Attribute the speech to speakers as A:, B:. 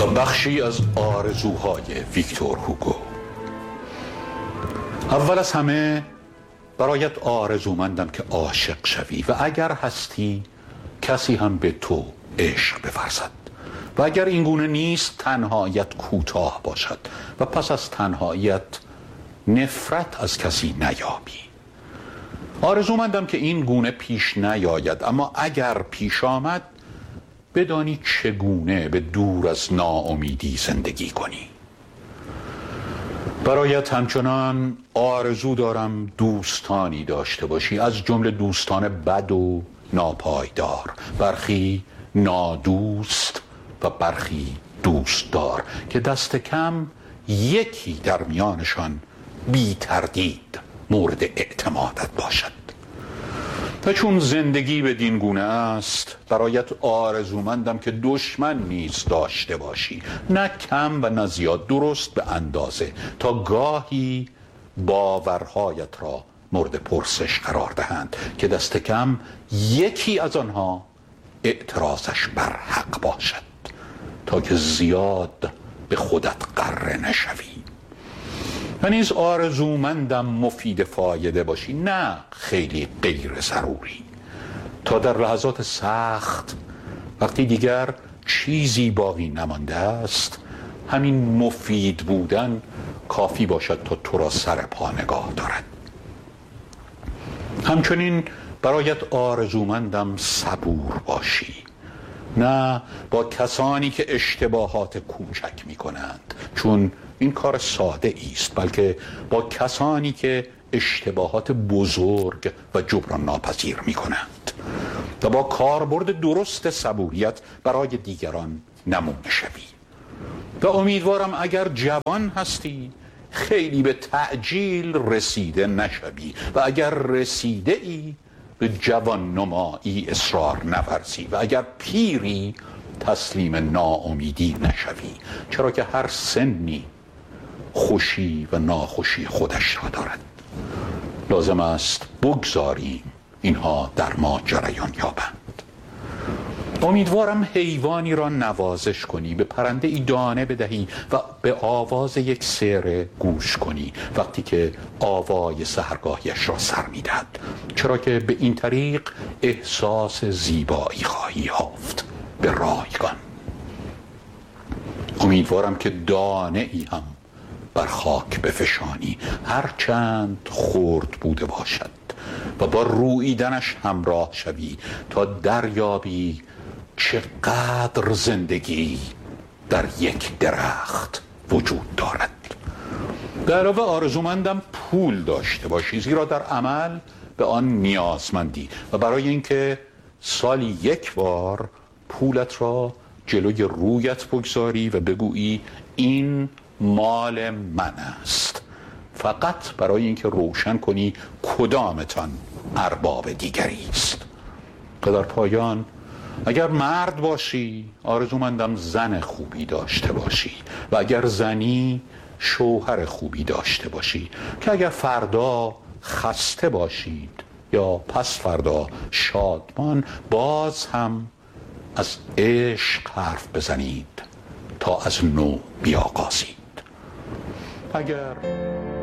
A: و بخشی از آرزوهای ویکتور هوگو. اول از همه برایت آرزومندم که عاشق شوی و اگر هستی کسی هم به تو عشق بورزد و اگر این گونه نیست تنهاییت کوتاه باشد و پس از تنهاییت نفرت از کسی نیابی. آرزومندم که این گونه پیش نیاید، اما اگر پیش آمد بدانی چگونه به دور از ناامیدی زندگی کنی. برایت همچنان آرزو دارم دوستانی داشته باشی، از جمله دوستان بد و ناپایدار، برخی نادوست و برخی دوستدار که دست کم یکی در میانشان بی تردید مورد اعتمادت باشد. و چون زندگی بدین گونه است برایت آرزومندم که دشمن نیز داشته باشی، نه کم و نه زیاد، درست به اندازه، تا گاهی باورهایت را مورد پرسش قرار دهند که دست کم یکی از آنها اعتراضش بر حق باشد، تا که زیاد به خودت غره نشوی. و نیز آرزومندم مفید فایده باشی، نه خیلی غیر ضروری، تا در لحظات سخت وقتی دیگر چیزی باقی نمانده است همین مفید بودن کافی باشد تا تو را سر پا نگاه دارد. همچنین برایت آرزومندم صبور باشی، نه با کسانی که اشتباهات کوچک می کنند، چون این کار ساده است، بلکه با کسانی که اشتباهات بزرگ و جبران ناپذیر می کنند و با کاربرد درست صبوریت برای دیگران نمونه شوی. و امیدوارم اگر جوان هستی خیلی به تعجیل رسیده نشوی و اگر رسیده ای به جوان نمایی اصرار نورزی و اگر پیری تسلیم ناامیدی نشوی، چرا که هر سنی خوشی و ناخوشی خودش را دارد. لازم است بگذاریم اینها در ما جریان یابند. امیدوارم حیوانی را نوازش کنی، به پرنده ای دانه بدهی و به آواز یک سره گوش کنی وقتی که آوای سحرگاهیش را سر می‌دهد، چرا که به این طریق احساس زیبایی خواهی یافت به رایگان. امیدوارم که دانه ای هم بر خاک بفشانی، هرچند خرد بوده باشد، و با روییدنش همراه شوی تا دریابی چقدر زندگی در یک درخت وجود دارد. به علاوه آرزومندم پول داشته باشی، زیرا در عمل به آن نیازمندی و برای اینکه سالی یک بار پولت را جلوی رویت بگذاری و بگویی این مال من است، فقط برای اینکه روشن کنی کدامتان ارباب دیگری است. و در پایان اگر مرد باشی آرزومندم زن خوبی داشته باشی و اگر زنی شوهر خوبی داشته باشی که اگر فردا خسته باشید یا پس فردا شادمان باز هم از عشق حرف بزنید تا از نو بیاغازید. اگر